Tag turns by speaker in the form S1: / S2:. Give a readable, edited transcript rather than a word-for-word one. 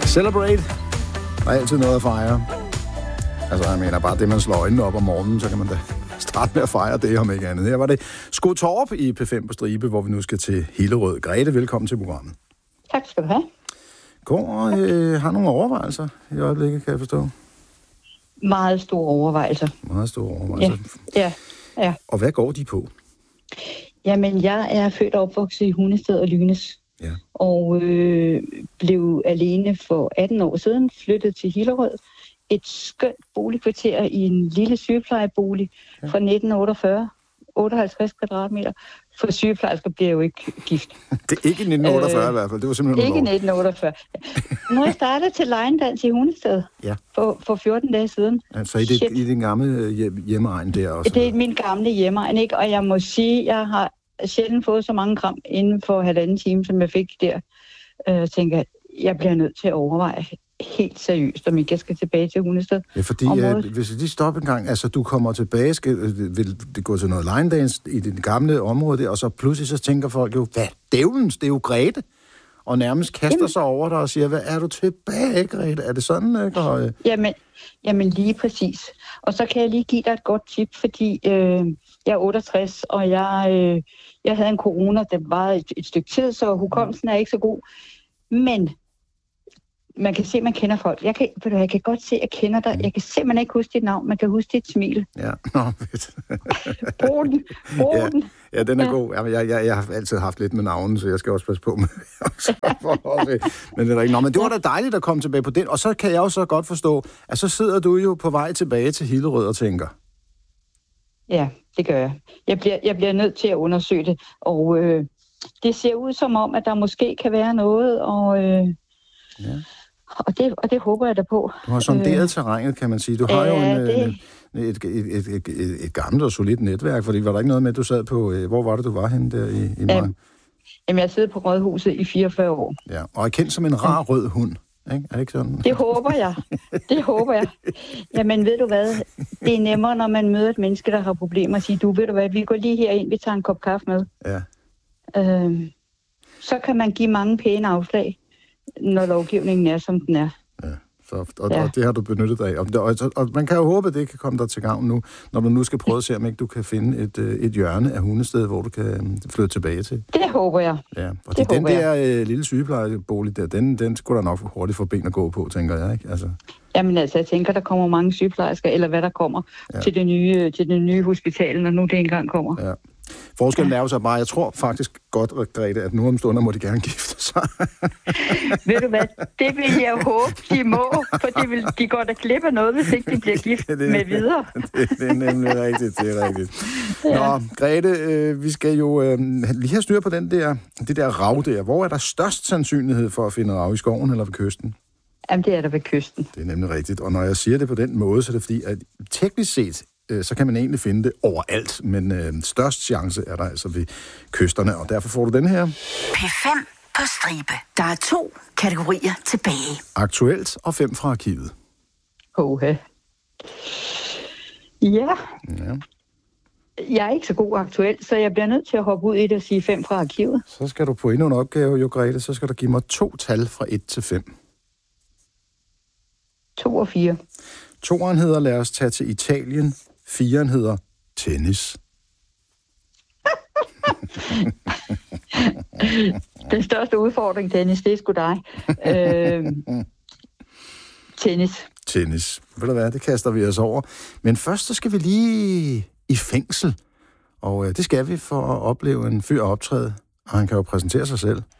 S1: Celebrate. Der er altid noget at fejre. Altså, jeg mener bare, det man slår øjnene op om morgenen, så kan man da starte med at fejre det, om ikke andet. Her var det Sko Torp i P5 på stribe, hvor vi nu skal til Hillerød. Grete, velkommen til programmet.
S2: Tak skal du have.
S1: Går og har nogle overvejelser i øjeblikket, kan jeg forstå.
S2: Meget store overvejelser.
S1: Meget store overvejelser.
S2: Ja.
S1: Og hvad går de på?
S2: Jamen, jeg er født og opvokset i Hundested og Lynæs.
S1: Ja. Og
S2: blev alene for 18 år siden, flyttet til Hillerød. Et skønt boligkvarter i en lille sygeplejebolig fra 1948. 58 kvadratmeter. For sygeplejersker bliver jo ikke gift.
S1: Det er ikke 1948 i hvert fald. Det var simpelthen
S2: ikke 1948. Nu er jeg startet til lejendans i Hundested for 14 dage siden.
S1: Altså i den gamle hjemmeegn der også?
S2: Det er min gamle hjemmeegn, ikke? Og jeg må sige, jeg har sjældent fået så mange kram inden for 1,5 time, som jeg fik der. Jeg tænker, jeg bliver nødt til at overveje helt seriøst, om ikke jeg skal tilbage til Hundested.
S1: Ja, fordi hvis de stopper en gang, altså du kommer tilbage, vil det gå til noget line dance i det gamle område der, og så pludselig så tænker folk jo, hvad dævlens, det er jo Grete, og nærmest kaster sig over dig og siger, hvad er du tilbage, Grete? Er det sådan, ikke? Og,
S2: Jamen lige præcis. Og så kan jeg lige give dig et godt tip, fordi jeg er 68, og jeg havde en corona, der varede et stykke tid, så hukommelsen er ikke så god. Men man kan se, at man kender folk. Jeg kan godt se, at jeg kender dig. Jeg kan simpelthen ikke huske dit navn. Man kan huske dit smil.
S1: Ja, fedt.
S2: Brug den.
S1: Ja, den er god. Jamen, jeg har altid haft lidt med navnen, så jeg skal også passe på med. Men det er ikke. Men det var da dejligt at komme tilbage på den. Og så kan jeg jo så godt forstå, at så sidder du jo på vej tilbage til Hillerød og tænker. Ja,
S2: det gør jeg. Jeg bliver nødt til at undersøge det. Og det ser ud som om, at der måske kan være noget, Og det håber jeg da på.
S1: Du har sonderet terrænet, kan man sige. Du har jo et gammelt og solidt netværk, fordi var der ikke noget med, at du sad på... Hvor var det, du var henne der i Mark?
S2: Jamen, jeg sidder på Rådhuset i 44 år.
S1: Ja, og er kendt som en rar rød hund. Ikke? Er det ikke sådan?
S2: Det håber jeg. Jamen, ved du hvad? Det er nemmere, når man møder et menneske, der har problemer, at sige, ved du hvad, vi går lige herind, vi tager en kop kaffe med. Ja. Så kan man give mange pæne afslag, når lovgivningen er, som den er. Ja,
S1: og det har du benyttet dig af. Og man kan jo håbe, at det kan komme dig til gavn nu, når du nu skal prøve at se, om ikke du kan finde et hjørne af Hundested, hvor du kan flytte tilbage til.
S2: Det håber jeg.
S1: Ja, og den der lille sygeplejebolig der, den skulle der nok hurtigt få ben at gå på, tænker jeg, ikke? Altså.
S2: Jamen altså, jeg tænker, der kommer mange sygeplejersker, eller hvad der kommer til det nye hospital, når nu det engang kommer. Ja.
S1: Forskellen er jo så bare, jeg tror faktisk godt, Grete, at nu om stunder må de gerne gifte sig.
S2: Ved du hvad, det vil jeg håbe, de må, for de går da glip af noget, hvis ikke de bliver gift med videre.
S1: Det er nemlig rigtigt, det er rigtigt. Ja. Nå, Grete, vi skal jo lige have styr på det der rav der. Hvor er der størst sandsynlighed for at finde rav, i skoven eller ved kysten?
S2: Jamen, det er der ved kysten.
S1: Det er nemlig rigtigt, og når jeg siger det på den måde, så er det fordi, at teknisk set, så kan man egentlig finde det overalt, men størst chance er der altså ved kysterne, og derfor får du den her.
S3: P5 på stribe. Der er 2 kategorier tilbage.
S1: Aktuelt og 5 fra arkivet.
S2: Ja. Jeg er ikke så god aktuelt, så jeg bliver nødt til at hoppe ud i det og sige 5 fra arkivet.
S1: Så skal du på endnu en opgave, jo, Grete. Så skal du give mig 2 tal fra 1 til 5.
S2: 2 og 4.
S1: 2'eren hedder, lad os tage til Italien. 4'eren hedder tennis.
S2: Den største udfordring, tennis, det er sgu dig. Tennis.
S1: Ved du hvad, det kaster vi os over. Men først så skal vi lige i fængsel. Og det skal vi for at opleve en fyr optræde. Og han kan jo præsentere sig selv.